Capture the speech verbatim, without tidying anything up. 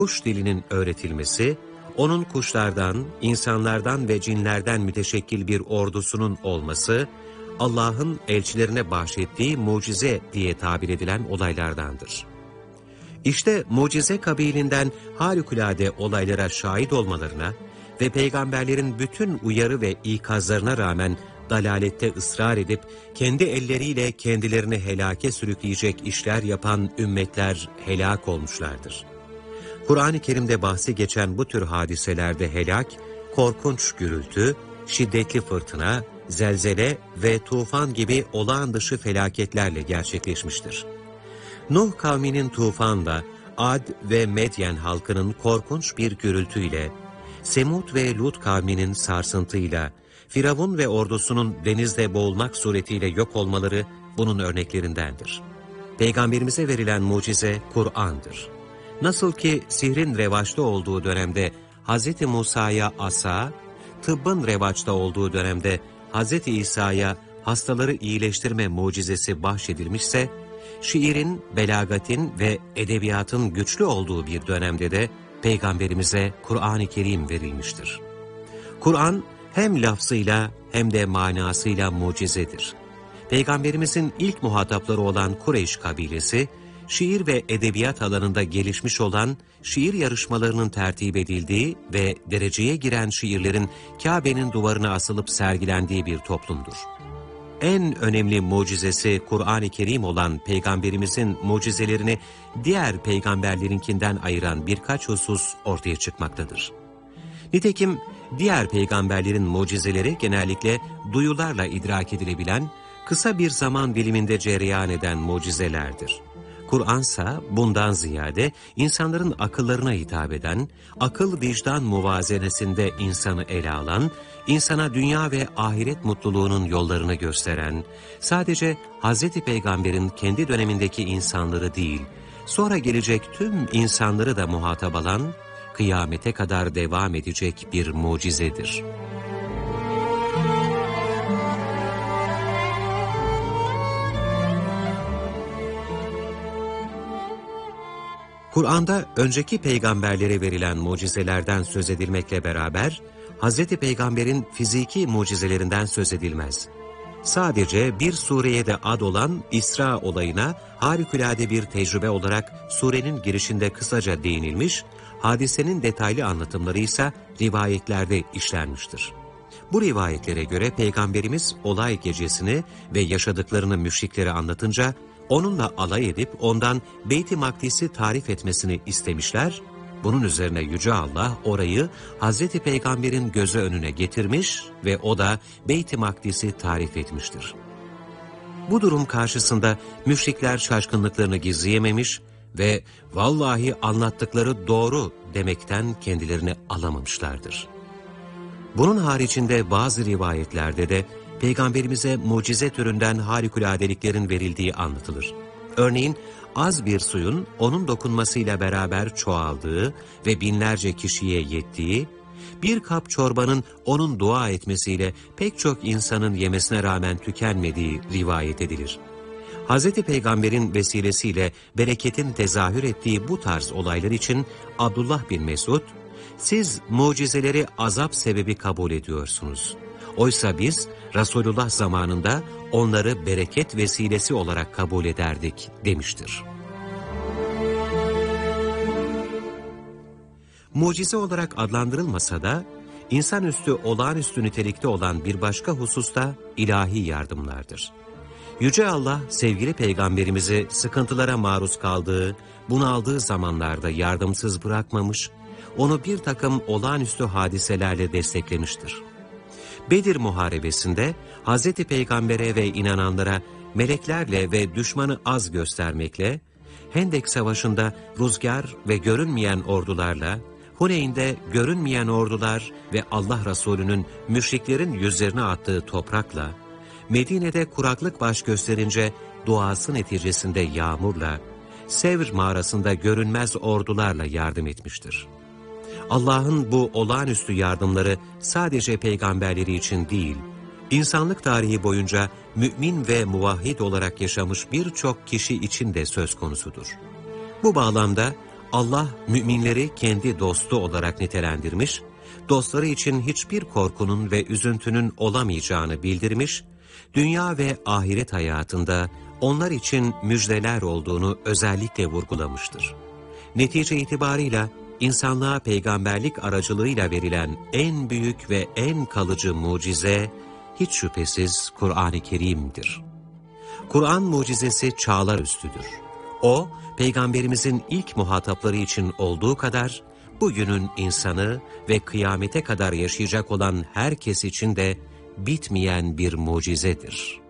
kuş dilinin öğretilmesi, onun kuşlardan, insanlardan ve cinlerden müteşekkil bir ordusunun olması, Allah'ın elçilerine bahşettiği mucize diye tabir edilen olaylardandır. İşte mucize kabilinden harikulade olaylara şahit olmalarına ve peygamberlerin bütün uyarı ve ikazlarına rağmen dalalette ısrar edip kendi elleriyle kendilerini helake sürükleyecek işler yapan ümmetler helak olmuşlardır. Kur'an-ı Kerim'de bahsi geçen bu tür hadiselerde helak, korkunç gürültü, şiddetli fırtına, zelzele ve tufan gibi olağan dışı felaketlerle gerçekleşmiştir. Nuh kavminin tufanla, Ad ve Medyen halkının korkunç bir gürültüyle, Semud ve Lut kavminin sarsıntıyla, Firavun ve ordusunun denizde boğulmak suretiyle yok olmaları bunun örneklerindendir. Peygamberimize verilen mucize Kur'an'dır. Nasıl ki sihrin revaçta olduğu dönemde Hz. Musa'ya asa, tıbbın revaçta olduğu dönemde Hz. İsa'ya hastaları iyileştirme mucizesi bahşedilmişse, şiirin, belagatin ve edebiyatın güçlü olduğu bir dönemde de Peygamberimize Kur'an-ı Kerim verilmiştir. Kur'an hem lafzıyla hem de manasıyla mucizedir. Peygamberimizin ilk muhatapları olan Kureyş kabilesi, şiir ve edebiyat alanında gelişmiş olan şiir yarışmalarının tertip edildiği ve dereceye giren şiirlerin Kabe'nin duvarına asılıp sergilendiği bir toplumdur. En önemli mucizesi Kur'an-ı Kerim olan Peygamberimizin mucizelerini diğer peygamberlerinkinden ayıran birkaç husus ortaya çıkmaktadır. Nitekim diğer peygamberlerin mucizeleri genellikle duyularla idrak edilebilen, kısa bir zaman diliminde cereyan eden mucizelerdir. Kur'ansa bundan ziyade insanların akıllarına hitap eden, akıl vicdan muvazenesinde insanı ele alan, insana dünya ve ahiret mutluluğunun yollarını gösteren, sadece Hz. Peygamber'in kendi dönemindeki insanları değil, sonra gelecek tüm insanları da muhatap alan, kıyamete kadar devam edecek bir mucizedir. Kur'an'da önceki peygamberlere verilen mucizelerden söz edilmekle beraber, Hz. Peygamber'in fiziki mucizelerinden söz edilmez. Sadece bir sureye de ad olan İsra olayına harikulade bir tecrübe olarak surenin girişinde kısaca değinilmiş, hadisenin detaylı anlatımları ise rivayetlerde işlenmiştir. Bu rivayetlere göre Peygamberimiz olay gecesini ve yaşadıklarını müşriklere anlatınca, onunla alay edip ondan Beyt-i Makdis'i tarif etmesini istemişler. Bunun üzerine Yüce Allah orayı Hazreti Peygamber'in gözü önüne getirmiş ve o da Beyt-i Makdis'i tarif etmiştir. Bu durum karşısında müşrikler şaşkınlıklarını gizleyememiş ve vallahi anlattıkları doğru demekten kendilerini alamamışlardır. Bunun haricinde bazı rivayetlerde de Peygamberimize mucize türünden harikuladeliklerin verildiği anlatılır. Örneğin az bir suyun onun dokunmasıyla beraber çoğaldığı ve binlerce kişiye yettiği, bir kap çorbanın onun dua etmesiyle pek çok insanın yemesine rağmen tükenmediği rivayet edilir. Hz. Peygamber'in vesilesiyle bereketin tezahür ettiği bu tarz olaylar için Abdullah bin Mesud, "Siz mucizeleri azap sebebi kabul ediyorsunuz. Oysa biz Resulullah zamanında onları bereket vesilesi olarak kabul ederdik" demiştir. Mucize olarak adlandırılmasa da, insanüstü olağanüstü nitelikte olan bir başka hususta ilahi yardımlardır. Yüce Allah, sevgili Peygamberimizi sıkıntılara maruz kaldığı, bunaldığı zamanlarda yardımsız bırakmamış, onu bir takım olağanüstü hadiselerle desteklemiştir. Bedir Muharebesi'nde Hz. Peygamber'e ve inananlara meleklerle ve düşmanı az göstermekle, Hendek Savaşı'nda rüzgar ve görünmeyen ordularla, Huneyn'de görünmeyen ordular ve Allah Resulü'nün müşriklerin yüzlerine attığı toprakla, Medine'de kuraklık baş gösterince duası neticesinde yağmurla, Sevr mağarasında görünmez ordularla yardım etmiştir. Allah'ın bu olağanüstü yardımları sadece peygamberleri için değil, insanlık tarihi boyunca mümin ve muvahhid olarak yaşamış birçok kişi için de söz konusudur. Bu bağlamda Allah müminleri kendi dostu olarak nitelendirmiş, dostları için hiçbir korkunun ve üzüntünün olamayacağını bildirmiş, dünya ve ahiret hayatında onlar için müjdeler olduğunu özellikle vurgulamıştır. Netice itibarıyla insanlığa peygamberlik aracılığıyla verilen en büyük ve en kalıcı mucize, hiç şüphesiz Kur'an-ı Kerim'dir. Kur'an mucizesi çağlar üstüdür. O, Peygamberimizin ilk muhatapları için olduğu kadar, bugünün insanı ve kıyamete kadar yaşayacak olan herkes için de bitmeyen bir mucizedir.